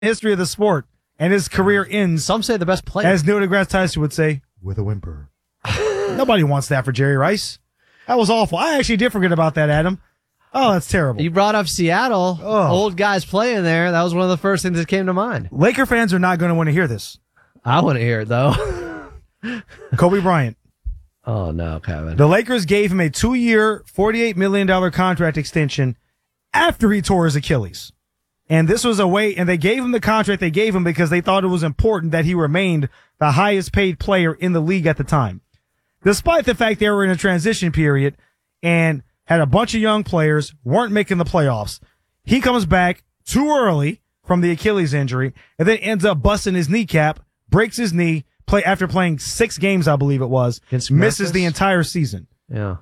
history of the sport, and his career ends. Some say the best player. As Neil deGrasse Tyson would say, with a whimper. Nobody wants that for Jerry Rice. That was awful. I actually did forget about that, Adam. Oh, that's terrible. You brought up Seattle. Oh. Old guys playing there. That was one of the first things that came to mind. Laker fans are not going to want to hear this. I want to hear it, though. Kobe Bryant. Oh, no, Kevin. The Lakers gave him a 2-year, $48 million contract extension after he tore his Achilles. And this was a way, and they gave him the contract they gave him because they thought it was important that he remained the highest paid player in the league at the time. Despite the fact they were in a transition period and had a bunch of young players, weren't making the playoffs. He comes back too early from the Achilles injury and then ends up busting his kneecap, breaks his knee, after playing 6 games, I believe it was, misses the entire season. Yeah.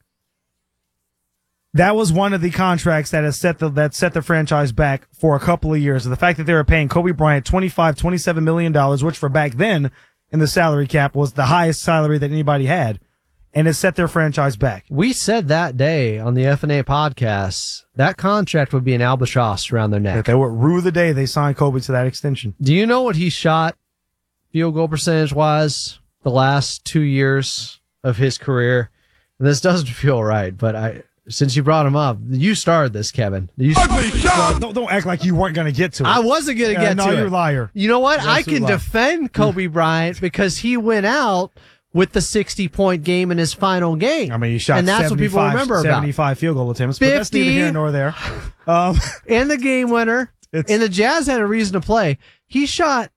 That was one of the contracts that set the franchise back for a couple of years. And the fact that they were paying Kobe Bryant $27 million, which for back then in the salary cap was the highest salary that anybody had, and it set their franchise back. We said that day on the FNA podcast that contract would be an albatross around their neck. That they would rue the day they signed Kobe to that extension. Do you know what he shot field goal percentage wise the last 2 years of his career? And this doesn't feel right, but since you brought him up, you started this, Kevin. Don't act like you weren't going to get to it. I wasn't going to get to it. No, you're a liar. You know what? I can defend Kobe Bryant because he went out with the 60-point game in his final game. I mean, he shot and that's what people remember 75 field goal attempts, 50, but that's neither here nor there. And the game winner. And the Jazz had a reason to play. He shot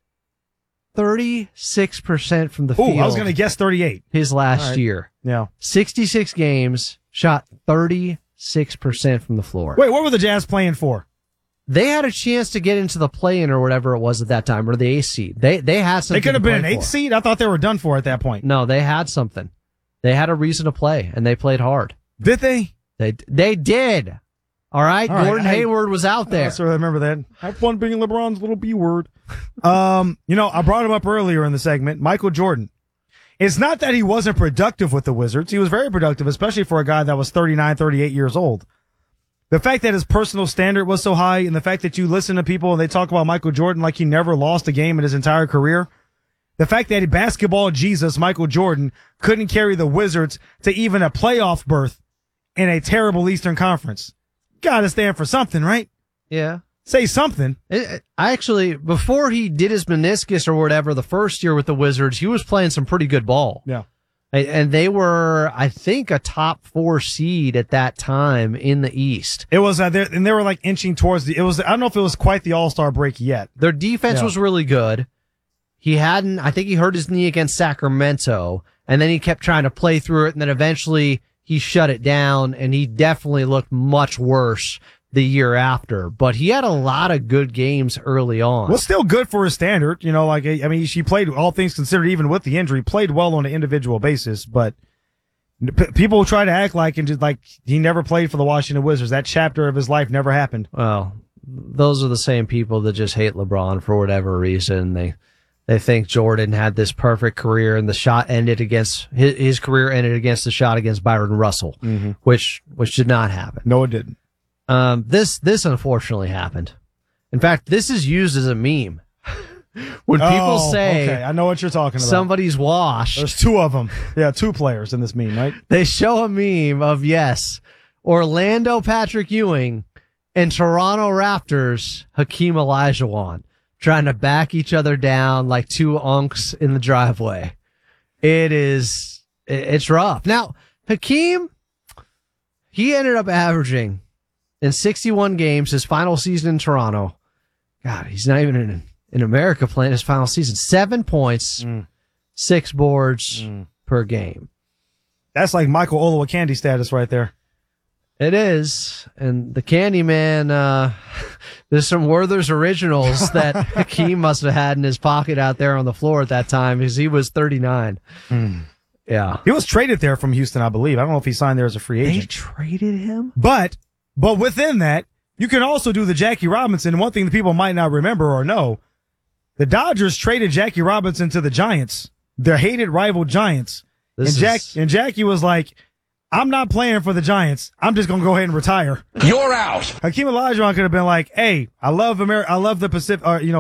36% from the field. I was going to guess 38. His last year. Yeah. 66 games, shot 36% from the floor. Wait, what were the Jazz playing for? They had a chance to get into the play-in or whatever it was at that time, or the 8th seed. They had something. They could have been an 8th for. seed? I thought they were done for at that point. No, they had something. They had a reason to play, and they played hard. Did they? They did. All right? Gordon Hayward was out there. I remember that. Have fun being LeBron's little B word. I brought him up earlier in the segment. Michael Jordan. It's not that he wasn't productive with the Wizards. He was very productive, especially for a guy that was 39, 38 years old. The fact that his personal standard was so high and the fact that you listen to people and they talk about Michael Jordan like he never lost a game in his entire career. The fact that basketball Jesus, Michael Jordan, couldn't carry the Wizards to even a playoff berth in a terrible Eastern Conference. Gotta stand for something, right? Yeah. Say something. Before he did his meniscus or whatever, the first year with the Wizards, he was playing some pretty good ball. Yeah. And they were, I think, a top 4 seed at that time in the East. It was, and they were like inching towards I don't know if it was quite the All-Star break yet. Their defense was really good. I think he hurt his knee against Sacramento, and then he kept trying to play through it, and then eventually he shut it down, and he definitely looked much worse the year after. But he had a lot of good games early on. Well, still good for his standard. She played, all things considered, even with the injury, played well on an individual basis. But people try to act like he never played for the Washington Wizards. That chapter of his life never happened. Well, those are the same people that just hate LeBron for whatever reason. They think Jordan had this perfect career and the shot ended against his career ended against the shot against Byron Russell, which did not happen. No, it didn't. This unfortunately happened. In fact, this is used as a meme. When people say, okay, I know what you're talking about. Somebody's washed. There's 2 of them. Yeah, 2 players in this meme, right? They show a meme of, Orlando Patrick Ewing and Toronto Raptors Hakeem Olajuwon trying to back each other down like 2 unks in the driveway. It's rough. Now, Hakeem, he ended up averaging in 61 games his final season in Toronto. God, he's not even in America playing his final season. 7 points, 6 boards per game. That's like Michael Olowokandi status right there. It is. And the Candyman, there's some Werther's Originals that Hakeem must have had in his pocket out there on the floor at that time because he was 39. Yeah. He was traded there from Houston, I believe. I don't know if he signed there as a free agent. They traded him? But within that, you can also do the Jackie Robinson. One thing that people might not remember or know, the Dodgers traded Jackie Robinson to the Giants, their hated rival Giants. And Jackie was like, I'm not playing for the Giants. I'm just going to go ahead and retire. You're out. Hakeem Olajuwon could have been like, hey, I love the Pacific,